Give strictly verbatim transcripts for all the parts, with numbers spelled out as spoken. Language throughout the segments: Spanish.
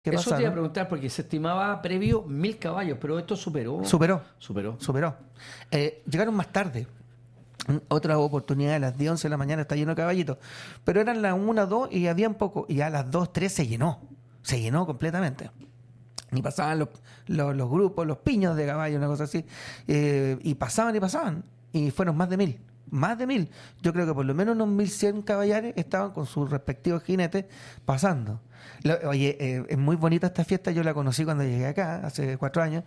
¿Qué Eso pasa, te iba a no? preguntar porque se estimaba previo mil caballos, pero esto superó. Superó, Superó. superó. Eh, llegaron más tarde. Otra oportunidad a las diez, once de la mañana está lleno de caballitos. Pero eran las una, dos y habían poco. Y a las dos, tres se llenó. Se llenó completamente. Y pasaban los, los, los grupos, los piños de caballo, una cosa así. Eh, y pasaban y pasaban. Y fueron más de mil. Más de mil. Yo creo que por lo menos unos mil cien caballares estaban con sus respectivos jinetes pasando. Lo- oye, eh, es muy bonita esta fiesta. Yo la conocí cuando llegué acá, hace cuatro años.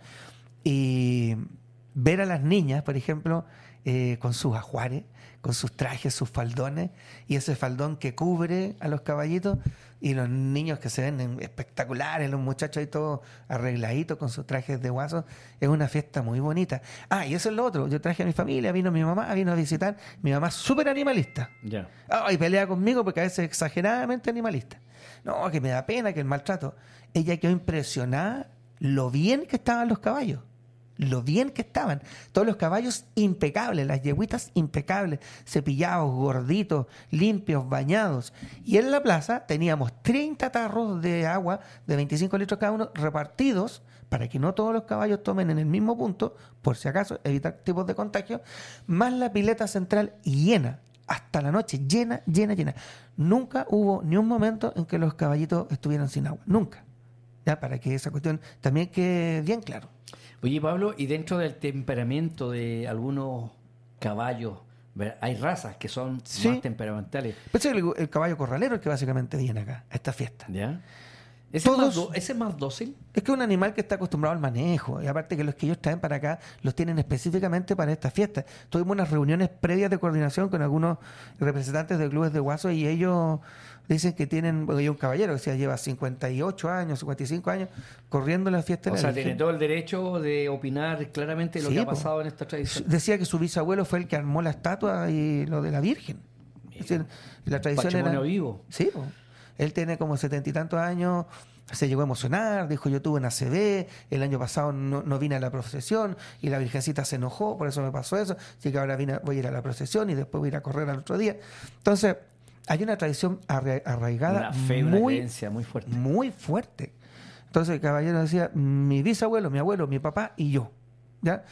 Y ver a las niñas, por ejemplo, eh, con sus ajuares, con sus trajes, sus faldones, y ese faldón que cubre a los caballitos, y los niños que se ven en- espectaculares, los muchachos ahí todos arregladitos con sus trajes de guaso, es una fiesta muy bonita. Ah, y eso es lo otro, yo traje a mi familia, vino mi mamá, vino a visitar, mi mamá es súper animalista. Ya. Ah, y pelea conmigo porque a veces es exageradamente animalista. No, que me da pena, que el maltrato. Ella quedó impresionada lo bien que estaban los caballos. Lo bien que estaban. Todos los caballos impecables, las yegüitas impecables, cepillados, gorditos, limpios, bañados. Y en la plaza teníamos treinta tarros de agua de veinticinco litros cada uno repartidos para que no todos los caballos tomen en el mismo punto, por si acaso, evitar tipos de contagio, más la pileta central llena, hasta la noche, llena, llena, llena. Nunca hubo ni un momento en que los caballitos estuvieran sin agua. Nunca. Ya, para que esa cuestión también quede bien claro. Oye, Pablo, y dentro del temperamento de algunos caballos, ¿ver? Hay razas que son Sí. más temperamentales. Pensé que el, el caballo corralero es el que básicamente viene acá, a esta fiesta. ¿Ya? ¿Ese, es más, Todos- do- ese es más dócil? Es que es un animal que está acostumbrado al manejo. Y aparte que los que ellos traen para acá los tienen específicamente para esta fiesta. Tuvimos unas reuniones previas de coordinación con algunos representantes de clubes de guaso y ellos dicen que tienen, bueno, hay un caballero que se lleva cincuenta y ocho años, cincuenta y cinco años, corriendo la fiesta O de la sea, Virgen. tiene todo el derecho de opinar claramente lo Sí, que ha po. pasado en esta tradición. Decía que su bisabuelo fue el que armó la estatua y lo de la Virgen. Es decir, la tradición Patrimonio era... vivo. Sí, po. Él tiene como setenta y tantos años, se llegó a emocionar, dijo yo tuve una A C V, el año pasado no, no vine a la procesión y la Virgencita se enojó, por eso me pasó eso, así que ahora vine, voy a ir a la procesión y después voy a ir a correr al otro día. Entonces, hay una tradición arra- arraigada Una fe, una muy, creencia muy fuerte. muy fuerte. Entonces el caballero decía, mi bisabuelo, mi abuelo, mi papá y yo. ¿Ya?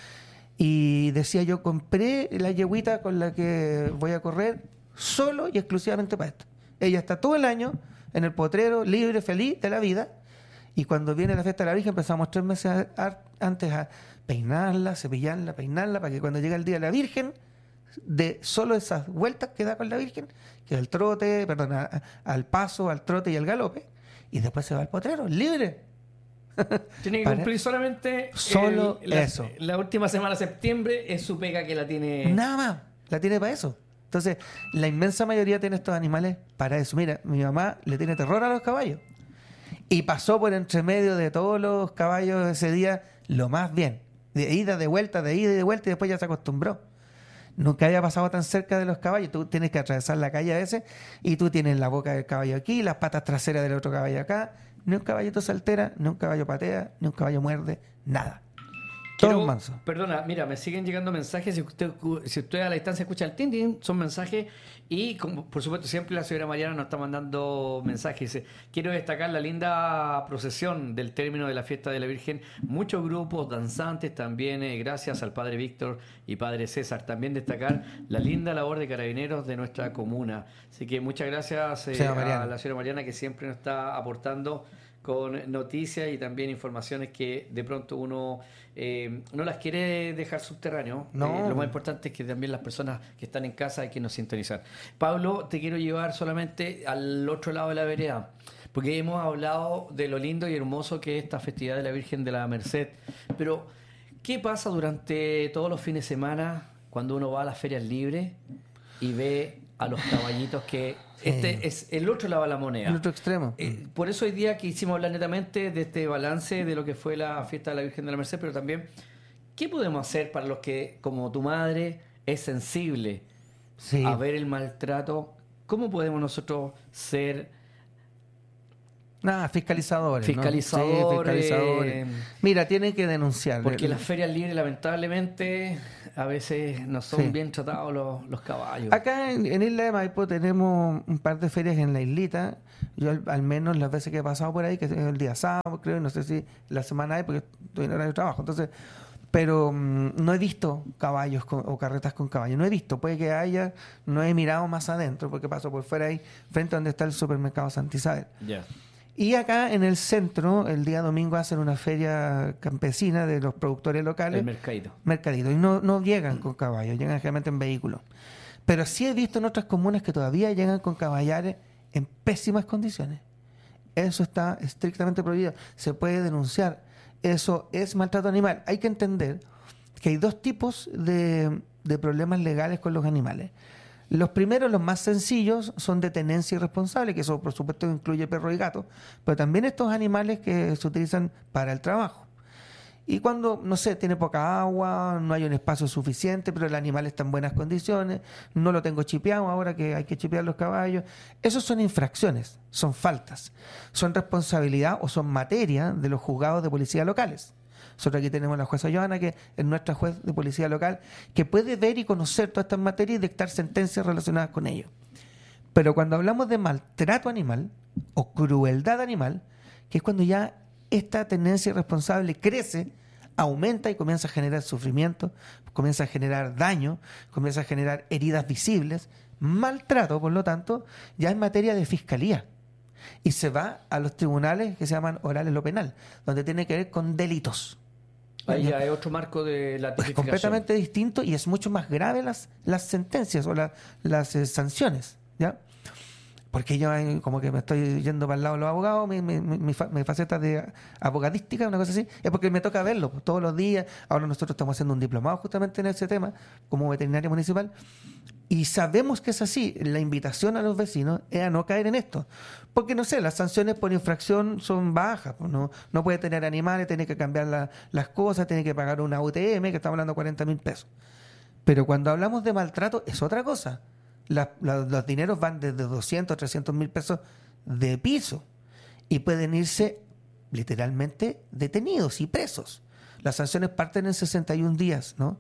Y decía yo, compré la yegüita con la que voy a correr solo y exclusivamente para esto. Ella está todo el año en el potrero, libre, feliz de la vida. Y cuando viene la fiesta de la Virgen empezamos tres meses a- a- antes a peinarla, cepillarla, peinarla, para que cuando llegue el día de la Virgen, de solo esas vueltas que da con la Virgen, que es el trote, perdón, a- a- al paso, al trote y al galope, y después se va al potrero, libre. Tiene que Para- cumplir solamente Solo el- la, eso. La última semana de septiembre es su pega que la tiene. Nada más, la tiene para eso. Entonces, la inmensa mayoría tiene estos animales para eso. Mira, mi mamá le tiene terror a los caballos. Y pasó por entre medio de todos los caballos ese día lo más bien. De ida, de vuelta, de ida y de vuelta, y después ya se acostumbró. Nunca había pasado tan cerca de los caballos. Tú tienes que atravesar la calle a veces y tú tienes la boca del caballo aquí, las patas traseras del otro caballo acá. Ni un caballito se altera, ni un caballo patea, ni un caballo muerde, nada. Todo Quiero- manso. Perdona, mira, me siguen llegando mensajes. Si usted, si usted a la distancia escucha el tin, tin, son mensajes. Y como, por supuesto, siempre la señora Mariana nos está mandando mensajes. Dice, quiero destacar la linda procesión del término de la fiesta de la Virgen. Muchos grupos danzantes también, eh, gracias al padre Víctor y padre César. También destacar la linda labor de carabineros de nuestra comuna. Así que muchas gracias eh, Señora a Mariana. la señora Mariana, que siempre nos está aportando con noticias y también informaciones que de pronto uno eh, no las quiere dejar subterráneo. No. Eh, lo más importante es que también las personas que están en casa hay que nos sintonizar. Pablo, te quiero llevar solamente al otro lado de la vereda, porque hemos hablado de lo lindo y hermoso que es esta festividad de la Virgen de la Merced, pero ¿qué pasa durante todos los fines de semana cuando uno va a las ferias libres y ve a los caballitos que... Este es el otro lado de la moneda. El otro extremo. Eh, por eso hoy día quisimos hablar netamente de este balance de lo que fue la fiesta de la Virgen de la Merced, pero también, ¿qué podemos hacer para los que, como tu madre, es sensible Sí. a ver el maltrato? ¿Cómo podemos nosotros ser Ah, fiscalizadores. ¿no? Fiscalizadores. Sí, fiscalizadores. Mira, tienen que denunciar. Porque las ferias libres, lamentablemente, a veces no son Sí. bien tratados los, los caballos. Acá en, en Isla de Maipo tenemos un par de ferias en la islita. Yo al, al menos las veces que he pasado por ahí, que es el día sábado, creo, no sé si la semana hay, porque estoy en horario de trabajo. Entonces, pero mm, no he visto caballos con- o carretas con caballos. No he visto, puede que haya, no he mirado más adentro, porque paso por fuera ahí, frente a donde está el supermercado Santa Isabel. Ya. Y acá en el centro, el día domingo hacen una feria campesina de los productores locales. El mercadito. Mercadito. Y no, no llegan con caballos, llegan generalmente en vehículos. Pero sí he visto en otras comunas que todavía llegan con caballares en pésimas condiciones. Eso está estrictamente prohibido. Se puede denunciar. Eso es maltrato animal. Hay que entender que hay dos tipos de, de problemas legales con los animales. Los primeros, los más sencillos, son de tenencia irresponsable, que eso por supuesto incluye perro y gato, pero también estos animales que se utilizan para el trabajo. Y cuando, no sé, tiene poca agua, no hay un espacio suficiente, pero el animal está en buenas condiciones, no lo tengo chipeado ahora que hay que chipear los caballos. Esos son infracciones, son faltas, son responsabilidad o son materia de los juzgados de policía locales. Nosotros aquí tenemos a la jueza Joana, que es nuestra juez de policía local, que puede ver y conocer todas estas materias y dictar sentencias relacionadas con ello. Pero cuando hablamos de maltrato animal o crueldad animal, que es cuando ya esta tendencia irresponsable crece, aumenta y comienza a generar sufrimiento, comienza a generar daño, comienza a generar heridas visibles, maltrato, por lo tanto, ya es materia de fiscalía. Y se va a los tribunales que se llaman orales lo penal, donde tiene que ver con delitos. Ahí ya hay otro marco de la Es tipificación. completamente distinto y es mucho más grave las, las sentencias o la- las eh, sanciones, ¿ya? Porque yo eh, como que me estoy yendo para el lado de los abogados, mi, mi, mi, mi fa- mi faceta de abogadística, una cosa así, es porque me toca verlo pues, todos los días. Ahora nosotros estamos haciendo un diplomado justamente en ese tema, como veterinaria municipal, y sabemos que es así. La invitación a los vecinos es a no caer en esto. Porque, no sé, las sanciones por infracción son bajas. Pues no, no puede tener animales, tiene que cambiar la- las cosas, tiene que pagar una U T M, que estamos hablando de cuarenta mil pesos. Pero cuando hablamos de maltrato es otra cosa. La- la- los dineros van desde doscientos, trescientos mil pesos de piso y pueden irse literalmente detenidos y presos. Las sanciones parten en sesenta y un días, ¿no?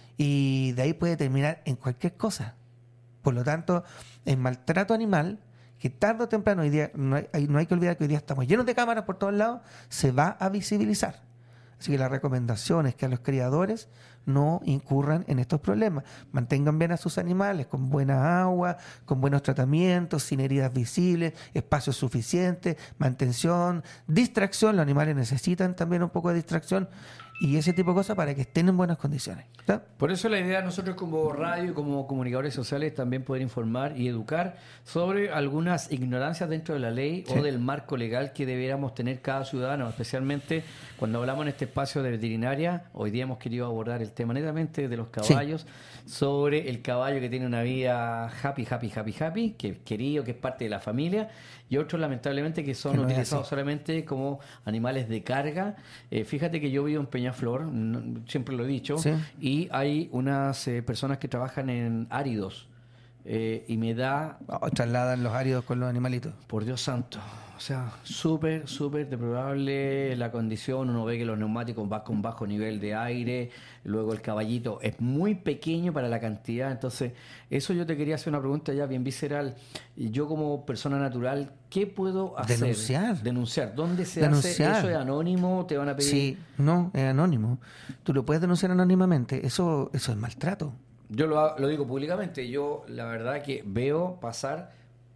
Y de ahí puede terminar en cualquier cosa. Por lo tanto, el maltrato animal, que tarde o temprano, hoy día, no hay, no hay que olvidar que hoy día estamos llenos de cámaras por todos lados, se va a visibilizar. Así que la recomendación es que a los criadores no incurran en estos problemas. Mantengan bien a sus animales con buena agua, con buenos tratamientos, sin heridas visibles, espacios suficientes, mantención, distracción. Los animales necesitan también un poco de distracción y ese tipo de cosas para que estén en buenas condiciones. ¿Está? Por eso la idea de nosotros como radio y como comunicadores sociales también poder informar y educar sobre algunas ignorancias dentro de la ley Sí. o del marco legal que debiéramos tener cada ciudadano, especialmente cuando hablamos en este espacio de veterinaria. Hoy día hemos querido abordar el tema netamente de los caballos, sobre el caballo que tiene una vida happy, happy, happy, happy, que es querido, que es parte de la familia, y otros lamentablemente que son Que no es utilizados así. solamente como animales de carga. Eh, fíjate que yo vivo en Peñaflor, no- siempre lo he dicho, Sí. y hay unas eh, personas que trabajan en áridos, eh, y me da, Oh, trasladan los áridos con los animalitos. por Dios santo, o sea, súper, súper deplorable la condición. Uno ve que los neumáticos van con bajo nivel de aire, luego el caballito es muy pequeño para la cantidad. Entonces, eso yo te quería hacer una pregunta ya bien visceral. Y yo como persona natural, ¿qué puedo hacer? Denunciar. Denunciar. ¿Dónde se Denunciar. hace? ¿Eso es anónimo? ¿Te van a pedir? Sí, no, es anónimo. Tú lo puedes denunciar anónimamente. Eso, eso es maltrato. Yo lo, ha- lo digo públicamente. Yo, la verdad, que veo pasar,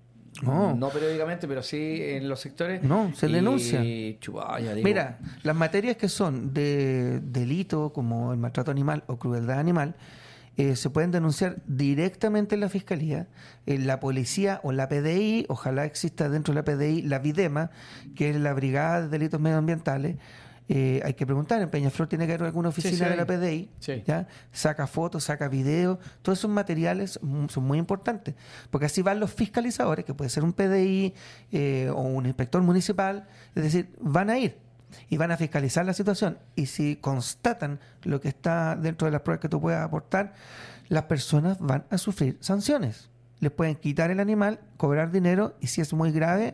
No. no periódicamente, pero sí en los sectores. No, se y denuncia. chubaya, digo, Mira, las materias que son de delito, como el maltrato animal o crueldad animal, eh, se pueden denunciar directamente en la Fiscalía, en la Policía o la P D I. Ojalá exista dentro de la P D I la VIDEMA, que es la Brigada de Delitos Medioambientales. Eh, hay que preguntar, en Peñaflor tiene que haber alguna Sí, oficina sí, de la hay. P D I, Sí. ¿ya? Saca fotos, saca videos, todos esos materiales mm, son muy importantes, porque así van los fiscalizadores, que puede ser un P D I eh, o un inspector municipal, es decir, van a ir y van a fiscalizar la situación, y si constatan lo que está dentro de las pruebas que tú puedas aportar, las personas van a sufrir sanciones. les pueden quitar el animal, cobrar dinero y si es muy grave,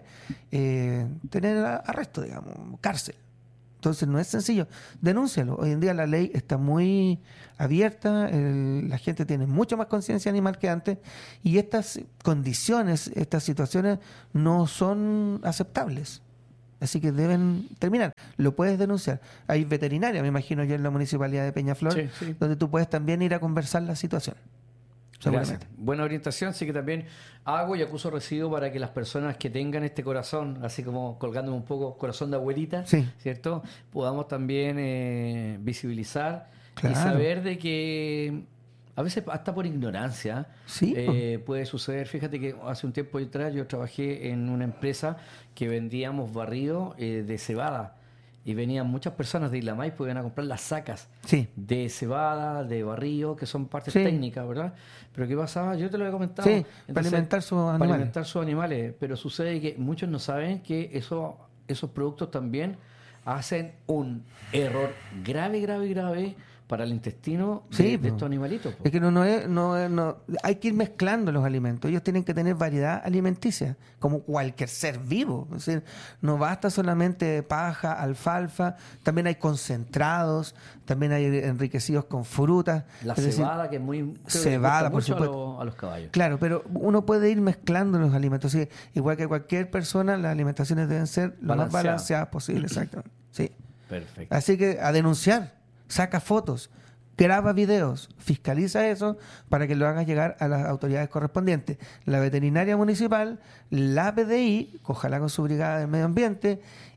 eh, tener arresto, digamos, cárcel. Entonces no es sencillo, denúncialo. Hoy en día la ley está muy abierta, el, la gente tiene mucho más conciencia animal que antes y estas condiciones, estas situaciones no son aceptables. Así que deben terminar. Lo puedes denunciar. Hay veterinaria, me imagino yo, en la municipalidad de Peñaflor, Sí, sí. donde tú puedes también ir a conversar la situación. Gracias. Buena orientación, así que también hago y acuso recibo para que las personas que tengan este corazón, así como colgándome un poco, corazón de abuelita, Sí. ¿cierto? Podamos también eh, visibilizar Claro. y saber de que a veces hasta por ignorancia Sí, eh, puede suceder. Fíjate que hace un tiempo atrás yo trabajé en una empresa que vendíamos barrido eh, de cebada. Y venían muchas personas de Isla Maipo y iban a comprar las sacas Sí. de cebada, de barrillo, que son partes Sí. técnicas, ¿verdad? Pero ¿qué pasaba? Yo te lo he comentado. Sí, para alimentar sus Para animales. alimentar sus animales. Pero sucede que muchos no saben que eso, esos productos también hacen un error grave, grave, grave para el intestino de, Sí, de po. estos animalitos. po. Es que no, no es, no es- no- hay que ir mezclando los alimentos. Ellos tienen que tener variedad alimenticia, como cualquier ser vivo. Es decir, no basta solamente paja, alfalfa, también hay concentrados, también hay enriquecidos con frutas. La Es decir, cebada, que es muy... creo que le cebada, gusta por mucho a supuesto. los, a los caballos. Claro, pero uno puede ir mezclando los alimentos. Así que, igual que cualquier persona, las alimentaciones deben ser lo más Balanceadas. balanceadas posible. Exacto. Sí. Perfecto. Así que a denunciar, saca fotos, graba videos, fiscaliza eso para que lo hagas llegar a las autoridades correspondientes. La veterinaria municipal, la P D I, ojalá con su brigada de medio ambiente,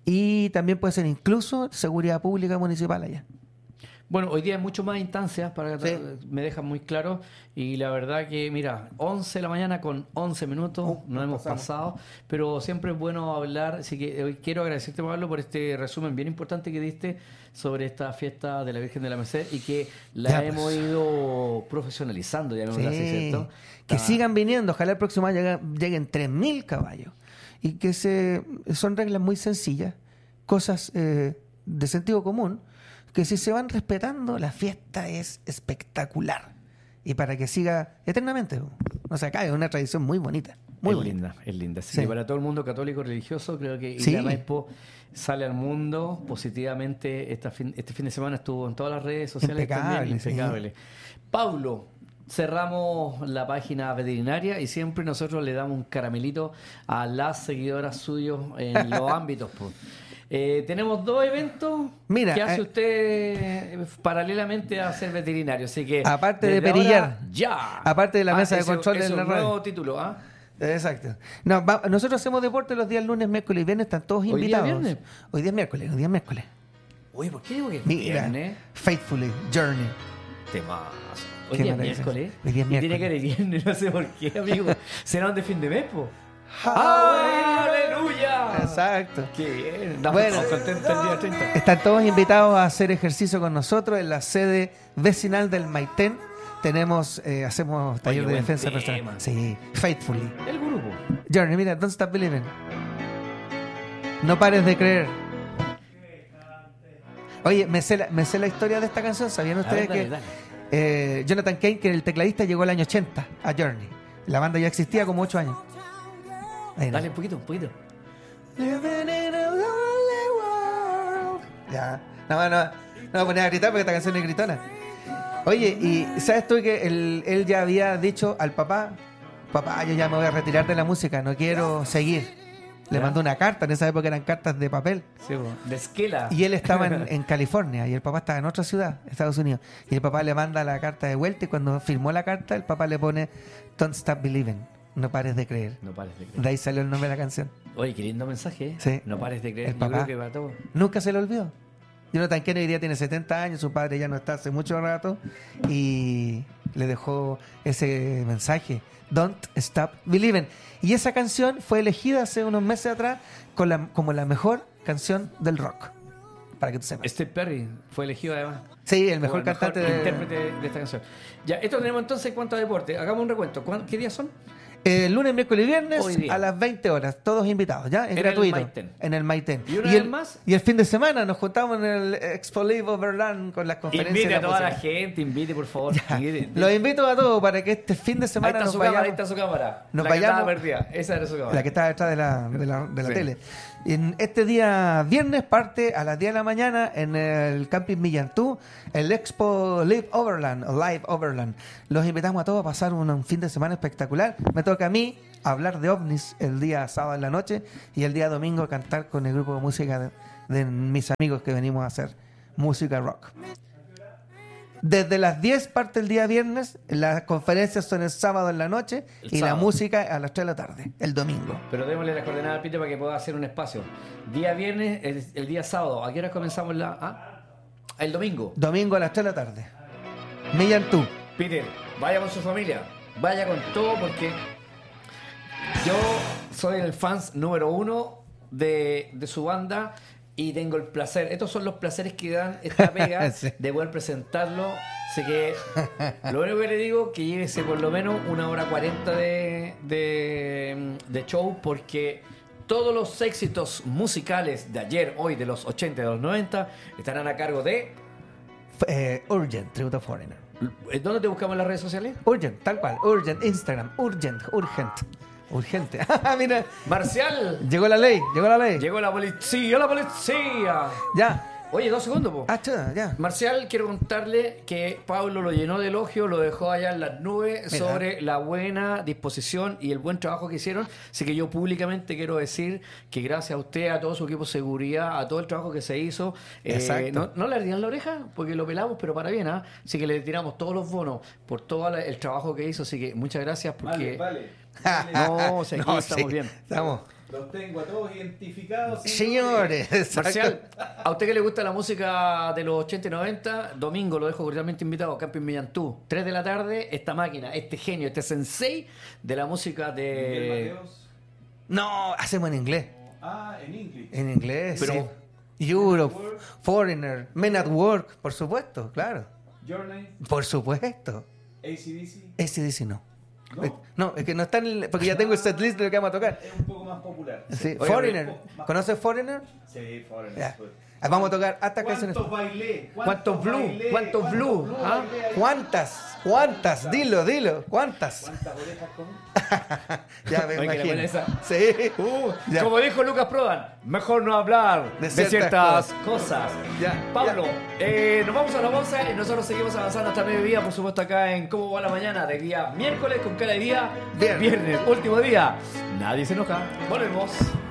y también puede ser incluso seguridad pública municipal allá. Bueno, hoy día hay mucho más instancias, para que Sí. me dejan muy claro, y la verdad que, mira, once de la mañana con once minutos, Oh, no nos hemos pasamos. pasado, pero siempre es bueno hablar, así que hoy quiero agradecerte, Pablo, por este resumen bien importante que diste sobre esta fiesta de la Virgen de la Merced y que la Ya, hemos pues. ido profesionalizando, ya Sí. así, ¿cierto? Que Está- sigan viniendo, ojalá el próximo año lleguen, lleguen tres mil caballos. Y que se son reglas muy sencillas, cosas eh, de sentido común, que si se van respetando, la fiesta es espectacular. Y para que siga eternamente, no se acabe, es una tradición muy bonita. Muy es bonita. linda, es linda. Así Sí. que para todo el mundo católico religioso, creo que Sí. Isla Maipo sale al mundo positivamente. Esta fin- este fin de semana estuvo en todas las redes sociales Impecable, también, sí. impecable. Pablo, cerramos la página veterinaria y siempre nosotros le damos un caramelito a las seguidoras suyos en los ámbitos. po. Eh, tenemos dos eventos Mira, que hace eh, usted eh, paralelamente a ser veterinario. Así que Aparte de desde perillar, ahora, ya. aparte de la mesa de ese- control ese en la es un nuevo radio. título, ¿ah? Exacto. No, va- nosotros hacemos deporte los días lunes, miércoles y viernes, están todos ¿Hoy día invitados. viernes? Hoy día es miércoles, hoy día es miércoles. Oye, ¿por qué digo que es Mira, viernes? Faithfully, Journey. Temazo. Hoy Qué día es maravilla. miércoles. Hoy día es Y tiene que miércoles. ir viernes, no sé por qué, amigo. ¿Será un de fin de mes, po? ¡Ah! ¡Aleluya! Exacto. ¡Qué bien! Estamos Bueno. todos contentos el día treinta. Están todos invitados a hacer ejercicio con nosotros en la sede vecinal del Maitén. Tenemos, eh, hacemos taller Oye, de buen defensa tema. personal. Sí, Faithfully. El grupo. Journey, mira, Don't Stop Believing. No pares de creer. Oye, me sé la, me sé la historia de esta canción. ¿Sabían A ustedes ver, dale, que dale. eh, Jonathan Cain, que el tecladista, llegó el año ochenta a Journey? La banda ya existía como ocho años. Ahí, Dale un poquito, un poquito. Living in a lonely world. Ya. No, no, no me voy a poner a gritar porque esta canción es gritona. Oye, y ¿sabes tú que él, él ya había dicho al papá, papá, yo ya me voy a retirar de la música, no quiero seguir? Le Ya. mandó una carta, en esa época eran cartas de papel. Sí, po. De esquela. Y él estaba en, en California y el papá estaba en otra ciudad, Estados Unidos. Y el papá le manda la carta de vuelta y cuando firmó la carta, el papá le pone Don't Stop Believing, no pares de creer. No pares de creer. De ahí salió el nombre de la canción. Oye, qué lindo mensaje, ¿eh? Sí. No pares de creer. El Yo papá. creo que para todo. Nunca se le olvidó. Jonathan Kennedy hoy día tiene setenta años, su padre ya no está hace mucho rato y le dejó ese mensaje, Don't Stop Believing. Y esa canción fue elegida hace unos meses atrás con la, como la mejor canción del rock, para que tú sepas. Steve Perry fue elegido además. Sí, el mejor como cantante de... intérprete de esta canción. Ya, esto tenemos entonces en cuanto a deporte. Hagamos un recuento. ¿Cuán- ¿Qué días son? Eh, lunes, miércoles y viernes Hoy día. a las veinte horas, todos invitados, ¿ya? Es En el gratuito. Maiten. En el Maiten. ¿Y una el, vez más? y el fin de semana nos juntamos en el Expo Live Overland con las conferencias. Invite de a toda la música. gente, invite por favor. Ya. Invite. Los invito a todos para que este fin de Ahí semana está nos su cámara, ahí vayamos. está su cámara. Nos la que vayamos- estaba perdida. Esa era su cámara. La que está detrás de la, de la, de la Sí. tele. En este día viernes parte a las diez de la mañana en el Camping Millantú, el Expo Live Overland, o Live Overland. Los invitamos a todos a pasar un, un fin de semana espectacular. Me toca a mí hablar de ovnis el día sábado en la noche y el día domingo cantar con el grupo de música de, de mis amigos que venimos a hacer música rock. Desde las diez parte el día viernes, las conferencias son el sábado en la noche El y la sábado. música a las tres de la tarde, el domingo. Pero démosle las coordenadas al Peter para que pueda hacer un espacio. Día viernes, el, el día sábado. ¿A qué hora comenzamos la...? Ah, el domingo. Domingo a las tres de la tarde. Millantú. Peter, vaya con su familia. Vaya con todo porque yo soy el fans número uno de, de su banda y tengo el placer. Estos son los placeres que dan esta pega Sí. de poder presentarlo. Así que lo único que le digo que llévese por lo menos una hora cuarenta de, de, de show porque todos los éxitos musicales de ayer, hoy, de los ochenta y de los noventa estarán a cargo de... Eh, Urgent, Tributo Foreigner. ¿Dónde te buscamos en las redes sociales? Urgent, tal cual. Urgent, Instagram. Urgent, urgent. Urgente. Mira, Marcial, llegó la ley, llegó la ley. llegó la policía, la policía. Ya. Oye, dos segundos, po. Ah, chuda, ya. Marcial, quiero contarle que Pablo lo llenó de elogios, lo dejó allá en las nubes Mira. sobre la buena disposición y el buen trabajo que hicieron. Así que yo públicamente quiero decir que gracias a usted, a todo su equipo de seguridad, a todo el trabajo que se hizo, eh, Exacto. no, no le ardían la oreja porque lo pelamos, pero para bien, ¿ah? Así que le tiramos todos los bonos por todo la- el trabajo que hizo. Así que muchas gracias porque... Vale, vale. No, si aquí No, estamos sí, bien. Estamos. Los tengo a todos identificados. Señores. exacto. Marcial, a usted que le gusta la música de los ochenta y noventa, domingo lo dejo cordialmente invitado a Camping Millantú, tres de la tarde, esta máquina, este genio, este sensei de la música Miguel de... Mateos. No, hacemos en inglés. Ah, en inglés. En inglés, Pero- sí. Europe, Foreigner, Men at Work, por supuesto, claro. Your Name, Por supuesto. A C D C. Ese dice no. No. Eh, No, es que no está en el- porque ya tengo el setlist de lo que vamos a tocar. Es un poco más popular. Sí, Oye, Foreigner. oye, ¿Conoces Foreigner? Sí, Foreigner. Ya. Pues. Ah, Vamos a tocar hasta canciones. ¿Cuántos bailé? ¿Cuántos blue? bailé? ¿Cuántos blue? ¿Ah? bailé ahí? ¿Cuántas? ¿Cuántas? Dilo, dilo. ¿Cuántas? ¿Cuántas orejas con? Ya me Oye, que le imagino. pone esa. Sí. Uh, Ya. como dijo Lucas Prodan, mejor no hablar De de ciertas ciertas, cosas. Ya, Pablo, ya. eh, nos vamos a la pausa y nosotros seguimos avanzando hasta mediodía, por supuesto, acá en Cómo va la mañana, de día miércoles con cada día Viernes. viernes, último día. Nadie se enoja. Volvemos.